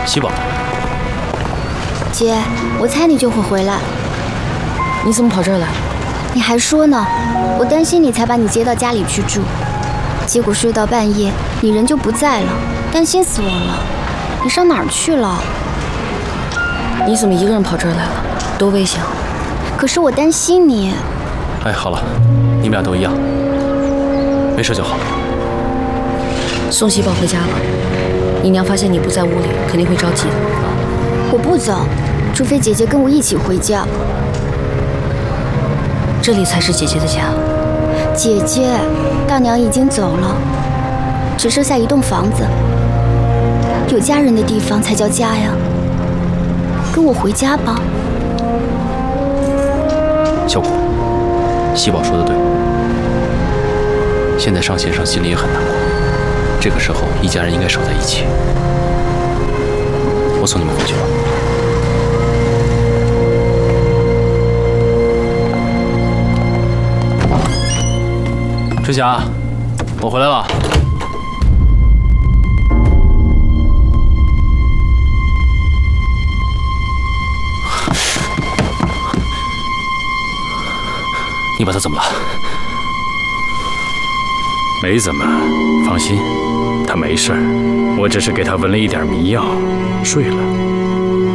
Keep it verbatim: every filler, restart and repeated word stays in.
喜宝， 姐，我猜你就会回来。 你怎么跑这儿来？ 你还说呢，我担心你才把你接到家里去住，结果睡到半夜，你人就不在了，担心死我了。你上哪儿去了？ 你怎么一个人跑这儿来了？多危险！ 可是我担心你。 哎，好了，你们俩都一样，没事就好。 送喜宝回家吧，你娘发现你不在屋里，肯定会着急的。 我不走，除非姐姐跟我一起回家。 这里才是姐姐的家。 姐姐，大娘已经走了，只剩下一栋房子。有家人的地方才叫家呀。跟我回家吧。 小果，喜宝说的对，现在尚先生心里也很难过，这个时候一家人应该守在一起。我送你们回去吧。春霞，我回来了。你把他怎么了？ 没怎么，放心，他没事儿。我只是给他闻了一点迷药，睡了。